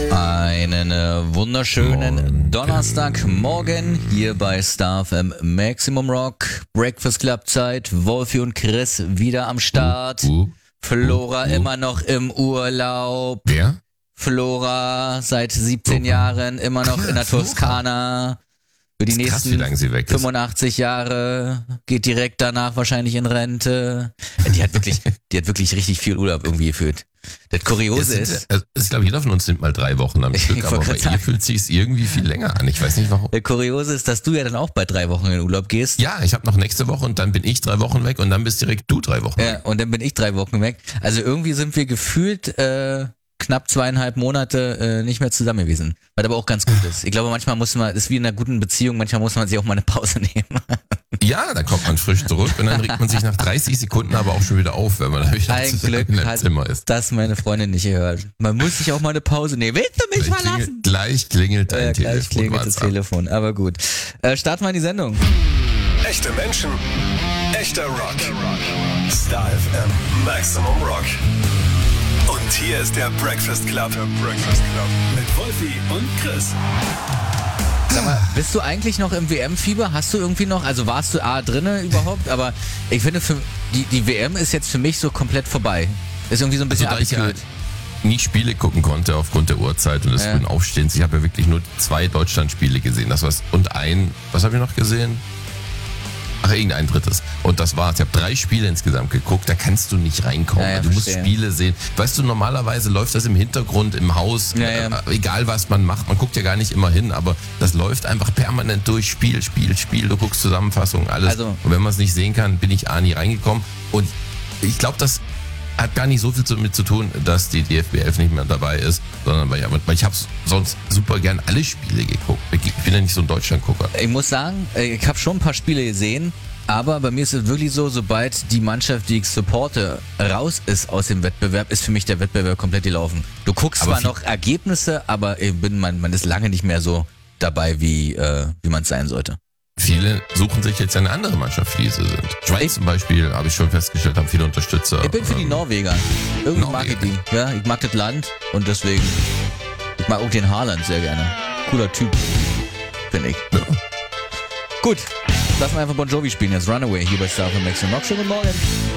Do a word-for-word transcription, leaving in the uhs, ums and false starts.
Einen äh, wunderschönen Morgen. Donnerstagmorgen hier bei Star F M Maximum Rock. Breakfast Club Zeit. Wolfi und Chris wieder am Start. Uh, uh, Flora uh, uh. immer noch im Urlaub. Wer? Flora seit siebzehn Flora. Jahren immer noch in der Flora. Toskana. Für die Ist krass, wie nächsten lange sie weg ist. fünfundachtzig Jahre, geht direkt danach wahrscheinlich in Rente. Die hat wirklich, die hat wirklich richtig viel Urlaub irgendwie geführt. Das Kuriose Ja, ist, sind, also, ich glaube, jeder von uns nimmt mal drei Wochen am Stück, Ich aber wollte bei grad sagen. ihr fühlt sich irgendwie viel länger an. Ich weiß nicht warum. der Kuriose ist, dass du ja dann auch bei drei Wochen in Urlaub gehst. Ja, ich habe noch nächste Woche und dann bin ich drei Wochen weg und dann bist direkt du drei Wochen Ja, weg. und dann bin ich drei Wochen weg. Also irgendwie sind wir gefühlt äh, knapp zweieinhalb Monate äh, nicht mehr zusammen gewesen. Was aber auch ganz gut ist. Ich glaube, manchmal muss man, das ist wie in einer guten Beziehung, manchmal muss man sich auch mal eine Pause nehmen. Ja, dann kommt man frisch zurück und dann regt man sich nach dreißig Sekunden aber auch schon wieder auf, wenn man dann wieder Ein zusammen Glück in einem hat Zimmer ist. das meine Freundin nicht gehört. Man muss sich auch mal eine Pause nehmen. Willst du mich Gleich verlassen? klingelt, gleich klingelt dein Äh, Telefon. gleich klingelt das WhatsApp. Telefon, aber gut. Äh, starten wir in die Sendung. Echte Menschen, echter Rock. Star F M Maximum Rock. Und hier ist der Breakfast Club. Der Breakfast Club. Mit Wolfi und Chris. Sag mal, bist du eigentlich noch im W M-Fieber? Hast du irgendwie noch, also warst du A drinne überhaupt? Aber ich finde, für, die, die W M ist jetzt für mich so komplett vorbei. Ist irgendwie so ein Also bisschen da ich ja abgekühlt. nie Spiele gucken konnte aufgrund der Uhrzeit und des Ja. frühen Aufstehens. Ich habe ja wirklich nur zwei Deutschland-Spiele gesehen. Das war's. Und ein, was habe ich noch gesehen? Ach, irgendein drittes. Und das war's. Ich habe drei Spiele insgesamt geguckt. Da kannst du nicht reinkommen. Ja, ja, du musst verstehe. Spiele sehen. Weißt du, normalerweise läuft das im Hintergrund, im Haus. Ja, ja. Äh, egal, was man macht. Man guckt ja gar nicht immer hin. Aber das läuft einfach permanent durch. Spiel, Spiel, Spiel. Du guckst Zusammenfassungen, alles. Also- und wenn man es nicht sehen kann, bin ich A nie reingekommen. Und ich glaube, das hat gar nicht so viel damit zu tun, dass die D F B elf nicht mehr dabei ist, sondern weil, weil ich habe sonst super gern alle Spiele geguckt. Ich bin ja nicht so ein Deutschland-Gucker. Ich muss sagen, äh, ich habe schon ein paar Spiele gesehen, aber bei mir ist es wirklich so, sobald die Mannschaft, die ich supporte, raus ist aus dem Wettbewerb, ist für mich der Wettbewerb komplett gelaufen. Du guckst Aber zwar viel- noch Ergebnisse, aber ich bin, man, man ist lange nicht mehr so dabei, wie, äh, wie man es sein sollte. Viele suchen sich jetzt eine andere Mannschaft, für die sie sind. Schweiz Ich- zum Beispiel, habe ich schon festgestellt, haben viele Unterstützer. Ich bin für die Ähm, Norweger. Irgendwie mag ich Norweger. die. Ja, ich mag das Land und deswegen, ich mag auch den Haaland sehr gerne. Cooler Typ, finde ich. Ja. Gut, lassen wir einfach Bon Jovi spielen jetzt. Runaway hier bei Star F M Maximum Rock. Schönen guten Morgen.